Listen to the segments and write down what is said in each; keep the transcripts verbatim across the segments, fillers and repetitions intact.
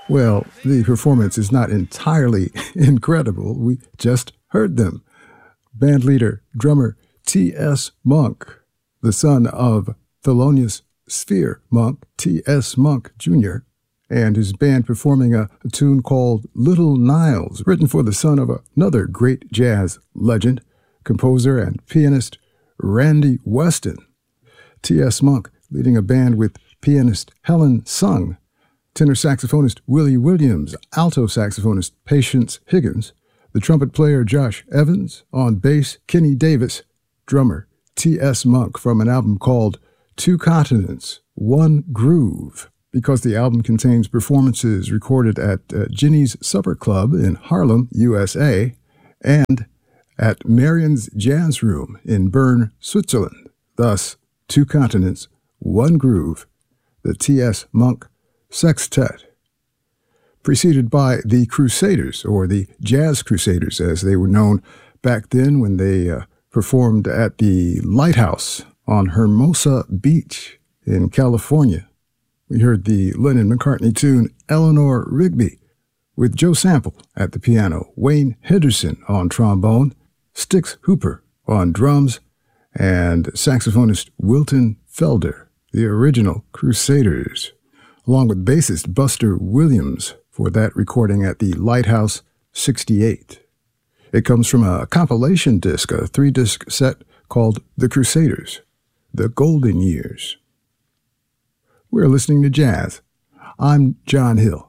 Well, the performance is not entirely incredible. We just heard them. Band leader, drummer T S. Monk, the son of Thelonious Sphere Monk, T S. Monk Junior, and his band performing a, a tune called Little Niles, written for the son of another great jazz legend, composer and pianist Randy Weston. T S. Monk leading a band with pianist Helen Sung, tenor saxophonist Willie Williams, alto saxophonist Patience Higgins, the trumpet player Josh Evans, on bass Kenny Davis, drummer T S. Monk, from an album called Two Continents, One Groove, because the album contains performances recorded at uh, Ginny's Supper Club in Harlem, U S A, and at Marion's Jazz Room in Bern, Switzerland. Thus, Two Continents, One Groove, the T S. Monk Sextet, preceded by the Crusaders, or the Jazz Crusaders as they were known back then, when they uh, performed at the Lighthouse on Hermosa Beach in California. We heard the Lennon-McCartney tune Eleanor Rigby, with Joe Sample at the piano, Wayne Henderson on trombone, Stix Hooper on drums, and saxophonist Wilton Felder, the original Crusaders, along with bassist Buster Williams for that recording at the Lighthouse sixty-eight. It comes from a compilation disc, a three-disc set called The Crusaders, The Golden Years. We're listening to jazz. I'm John Hill.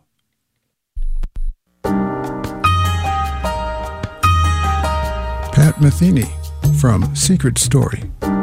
Pat Metheny from Secret Story.